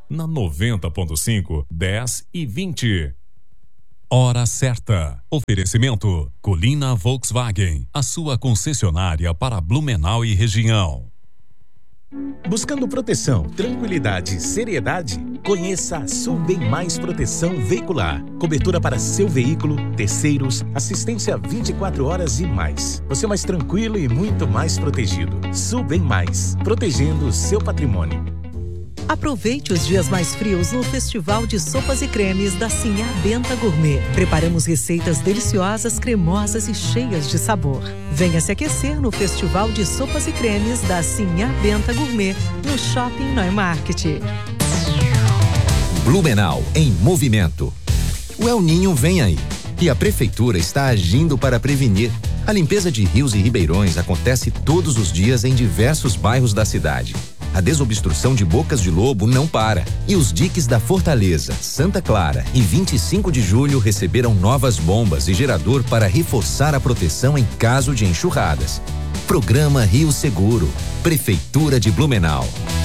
Na 90.5, 10 e 20. Hora certa. Oferecimento: Colina Volkswagen, a sua concessionária para Blumenau e região. Buscando proteção, tranquilidade e seriedade? Conheça a Sul Bem Mais Proteção Veicular. Cobertura para seu veículo, terceiros, assistência 24 horas e mais. Você mais tranquilo e muito mais protegido. Sul Bem Mais, protegendo o seu patrimônio. Aproveite os dias mais frios no Festival de Sopas e Cremes da Sinhá Benta Gourmet. Preparamos receitas deliciosas, cremosas e cheias de sabor. Venha se aquecer no Festival de Sopas e Cremes da Sinhá Benta Gourmet, no Shopping Neumarkt. Blumenau em movimento. O El Ninho vem aí e a Prefeitura está agindo para prevenir. A limpeza de rios e ribeirões acontece todos os dias em diversos bairros da cidade. A desobstrução de bocas de lobo não para. E os diques da Fortaleza, Santa Clara e 25 de julho receberam novas bombas e gerador para reforçar a proteção em caso de enxurradas. Programa Rio Seguro. Prefeitura de Blumenau.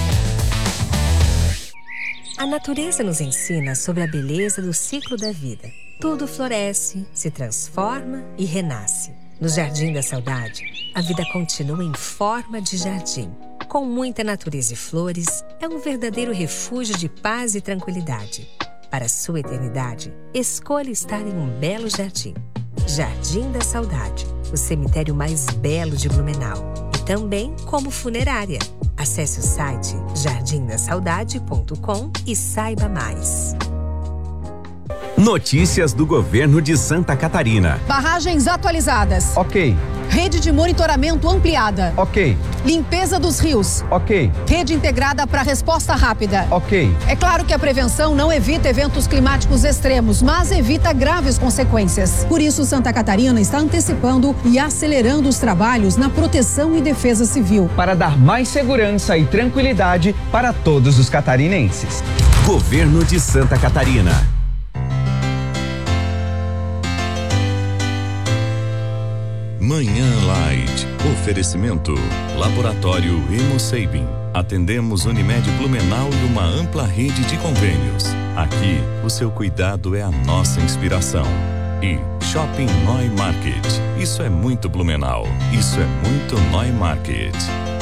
A natureza nos ensina sobre a beleza do ciclo da vida. Tudo floresce, se transforma e renasce. No Jardim da Saudade, a vida continua em forma de jardim. Com muita natureza e flores, é um verdadeiro refúgio de paz e tranquilidade. Para sua eternidade, escolha estar em um belo jardim. Jardim da Saudade, o cemitério mais belo de Blumenau. E também como funerária. Acesse o site jardimdasaudade.com e saiba mais. Notícias do governo de Santa Catarina. Barragens atualizadas. Ok. Rede de monitoramento ampliada. Ok. Limpeza dos rios. Ok. Rede integrada para resposta rápida. Ok. É claro que a prevenção não evita eventos climáticos extremos, mas evita graves consequências. Por isso, Santa Catarina está antecipando e acelerando os trabalhos na proteção e defesa civil. Para dar mais segurança e tranquilidade para todos os catarinenses. Governo de Santa Catarina. Manhã Light. Oferecimento. Laboratório Hemosabin. Atendemos Unimed Blumenau e uma ampla rede de convênios. Aqui, o seu cuidado é a nossa inspiração. E Shopping Neumarkt. Isso é muito Blumenau. Isso é muito Neumarkt.